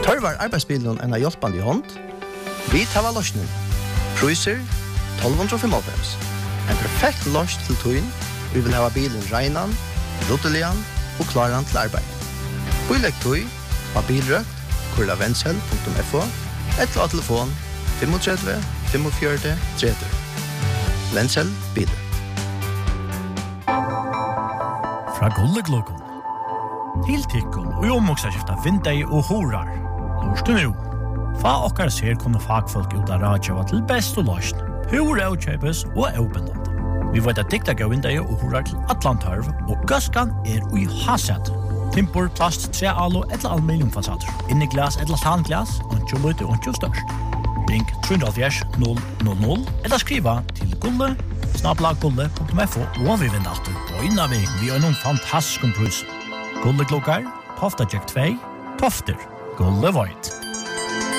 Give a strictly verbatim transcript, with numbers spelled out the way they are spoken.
Tørvar arbeidsbilen en av hjelpende i hånd? Vi tar løsningen. Priser tolv fem. En perfekt løs til tøyen. Vi vil ha bilen regnan, ruttelian og klaran til arbeid. Bilegg tøy av bilrøkt, kurla vensel punktum f o, eller av telefon tre fem fem fem tre tre. Vensel bilrøkt. Fra Gulleglokon. Til tikkun og omvoksaskifta vindei og horar. Lorst du nu? Fa okkar ser kunne fagfolk ut av radjava til best og løsn. Hur avkjøpes og avbindende. Vi vet at dikta gav vindei og horar til Atlantarv, og gaskan er ui hasset. Timpor, plast, tre alo eller aluminiumfasader. Inni glas eller tanglas, og lute og størst. Ring tre null null null eller skriva til gulle snabla gulle punktum f o og vi vinner alltid på innan vi vi har noen fantastisk pris. Gulle klokkar, Tofta Jack två, Tofter, Gulle Void.